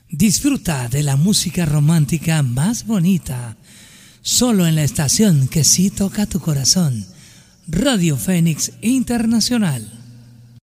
Disfruta de la música romántica más bonita, solo en la estación que sí toca tu corazón, Radio Fénix Internacional.